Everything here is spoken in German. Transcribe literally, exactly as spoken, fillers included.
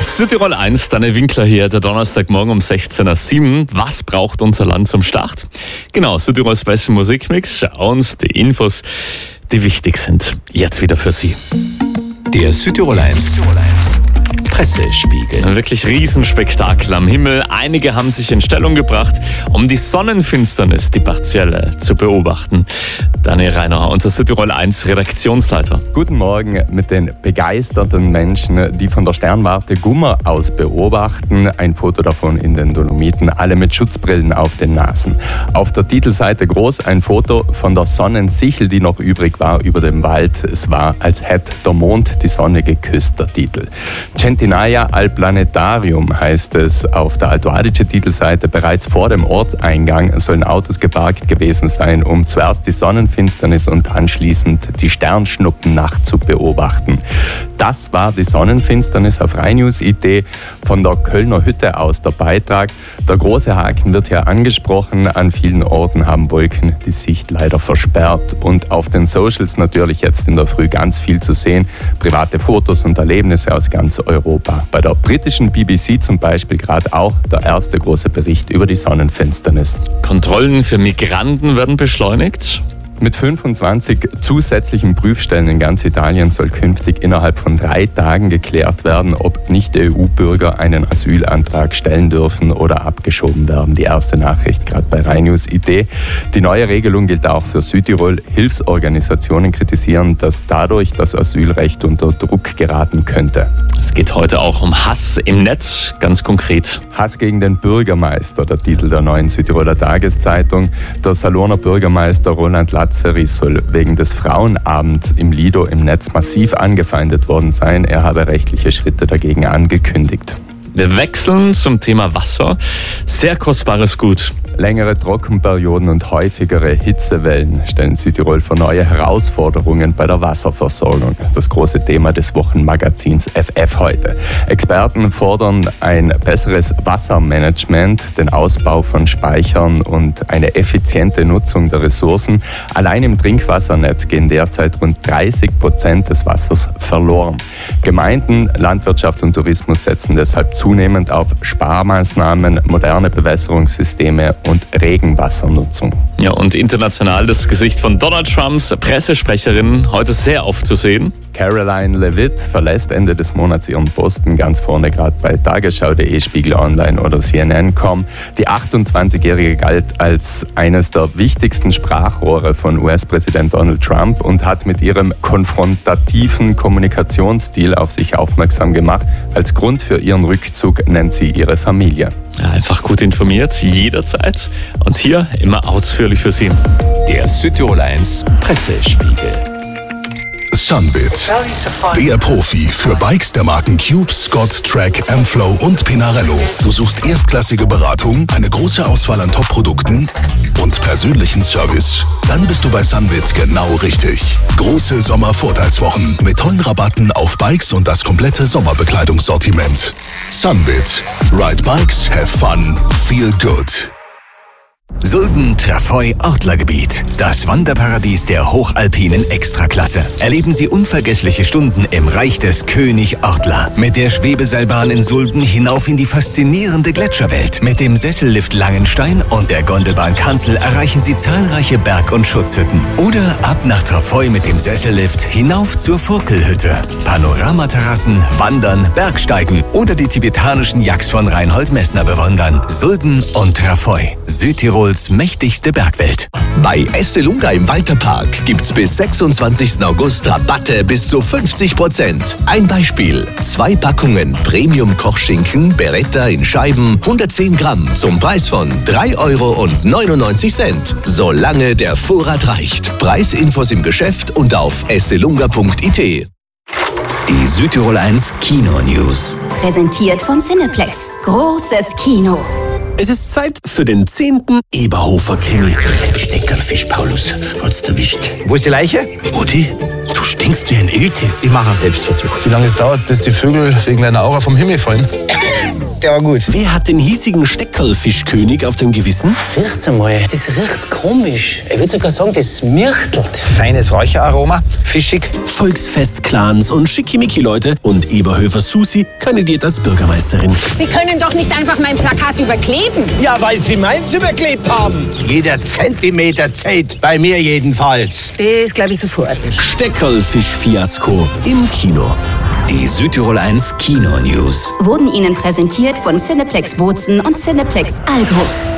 Südtirol eins, Danne Winkler hier, der Donnerstagmorgen um sechzehn Uhr sieben. Was braucht unser Land zum Start? Genau, Südtirols besten Musikmix. Schauen uns die Infos, die wichtig sind, jetzt wieder für Sie. Der Südtirol eins Pressespiegel. Ein wirklich Riesenspektakel am Himmel. Einige haben sich in Stellung gebracht, um die Sonnenfinsternis, die partielle, zu beobachten. Daniel Reinauer, unser Südtirol eins Redaktionsleiter. Guten Morgen mit den begeisterten Menschen, die von der Sternwarte Gummer aus beobachten. Ein Foto davon in den Dolomiten, alle mit Schutzbrillen auf den Nasen. Auf der Titelseite groß ein Foto von der Sonnensichel, die noch übrig war über dem Wald. Es war, als hätte der Mond die Sonne geküsst, der Titel. Centinaia al Planetarium heißt es auf der Alto Adige-Titelseite. Bereits vor dem Ortseingang sollen Autos geparkt gewesen sein, um zuerst die Sonnenfinsternis und anschließend die Sternschnuppennacht zu beobachten. Das war die Sonnenfinsternis auf RheinNews punkt it von der Kölner Hütte aus der Beitrag. Der große Haken wird hier angesprochen. An vielen Orten haben Wolken die Sicht leider versperrt. Und auf den Socials natürlich jetzt in der Früh ganz viel zu sehen. Private Fotos und Erlebnisse aus ganz Europa. Bei der britischen B B C zum Beispiel gerade auch der erste große Bericht über die Sonnenfinsternis. Kontrollen für Migranten werden beschleunigt. Mit fünfundzwanzig zusätzlichen Prüfstellen in ganz Italien soll künftig innerhalb von drei Tagen geklärt werden, ob Nicht-E U-Bürger einen Asylantrag stellen dürfen oder abgeschoben werden. Die erste Nachricht gerade bei RheinNews punkt it. Die neue Regelung gilt auch für Südtirol. Hilfsorganisationen kritisieren, dass dadurch das Asylrecht unter Druck geraten könnte. Es geht heute auch um Hass im Netz, ganz konkret. Hass gegen den Bürgermeister, der Titel der neuen Südtiroler Tageszeitung. Der Saloner Bürgermeister Roland Lazzeri soll wegen des Frauenabends im Lido im Netz massiv angefeindet worden sein. Er habe rechtliche Schritte dagegen angekündigt. Wir wechseln zum Thema Wasser. Sehr kostbares Gut. Längere Trockenperioden und häufigere Hitzewellen stellen Südtirol vor neue Herausforderungen bei der Wasserversorgung. Das große Thema des Wochenmagazins F F heute. Experten fordern ein besseres Wassermanagement, den Ausbau von Speichern und eine effiziente Nutzung der Ressourcen. Allein im Trinkwassernetz gehen derzeit rund dreißig Prozent des Wassers verloren. Gemeinden, Landwirtschaft und Tourismus setzen deshalb zunehmend auf Sparmaßnahmen, moderne Bewässerungssysteme und Regenwassernutzung. Ja, und international das Gesicht von Donald Trumps Pressesprecherin heute sehr oft zu sehen. Caroline Levitt verlässt Ende des Monats ihren Posten, ganz vorne gerade bei Tagesschau punkt de, Spiegel Online oder C N N punkt com. Die achtundzwanzigjährige galt als eines der wichtigsten Sprachrohre von U S-Präsident Donald Trump und hat mit ihrem konfrontativen Kommunikationsstil auf sich aufmerksam gemacht. Als Grund für ihren Rückzug nennt sie ihre Familie. Ja, einfach gut informiert, jederzeit. Und hier immer ausführlich für Sie. Der Südtirol eins Pressespiegel. Sunbit, der Profi für Bikes der Marken Cube, Scott, Track, M-Flow und Pinarello. Du suchst erstklassige Beratung, eine große Auswahl an Top-Produkten und persönlichen Service. Dann bist du bei Sunbit genau richtig. Große Sommervorteilswochen mit tollen Rabatten auf Bikes und das komplette Sommerbekleidungssortiment. Sunbit. Ride Bikes, have fun, feel good. Sulden-Trafoi-Ortlergebiet. Das Wanderparadies der hochalpinen Extraklasse. Erleben Sie unvergessliche Stunden im Reich des König Ortler. Mit der Schwebeseilbahn in Sulden hinauf in die faszinierende Gletscherwelt. Mit dem Sessellift Langenstein und der Gondelbahn Kanzel erreichen Sie zahlreiche Berg- und Schutzhütten. Oder ab nach Trafoi mit dem Sessellift hinauf zur Furkelhütte. Panoramaterrassen, Wandern, Bergsteigen oder die tibetanischen Yaks von Reinhold Messner bewundern. Sulden und Trafoi. Südtirols mächtigste Bergwelt. Bei Esselunga im Walterpark gibt's bis sechsundzwanzigsten August Rabatte bis zu fünfzig Prozent. Ein Beispiel: Zwei Packungen Premium-Kochschinken Beretta in Scheiben, hundertzehn Gramm zum Preis von drei Euro neunundneunzig. Solange der Vorrat reicht. Preisinfos im Geschäft und auf esselunga punkt it. Die Südtirol eins Kino News. Präsentiert von Cineplex. Großes Kino. Es ist Zeit für den zehnten Eberhofer-Krimi. Steckerl, Fisch, Paulus, hat's erwischt. Wo ist die Leiche? Rudi, du stinkst wie ein Iltis. Ich mache einen Selbstversuch. Wie lange es dauert, bis die Vögel wegen deiner Aura vom Himmel fallen? der war gut. Wer hat den hiesigen Steckerlfischkönig auf dem Gewissen? Riecht's einmal, das riecht komisch. Ich würde sogar sagen, das mirchtelt. Feines Räucheraroma, fischig. Volksfest-Clans und Schickimicki-Leute und Eberhöfer Susi kandidiert als Bürgermeisterin. Sie können doch nicht einfach mein Plakat überkleben. Ja, weil Sie meins überklebt haben. Jeder Zentimeter zählt, bei mir jedenfalls. Das glaube ich sofort. Steckerlfisch-Fiasko im Kino. Die Südtirol eins Kino News Wurden Ihnen präsentiert von Cineplex Bozen und Cineplex Allgäu.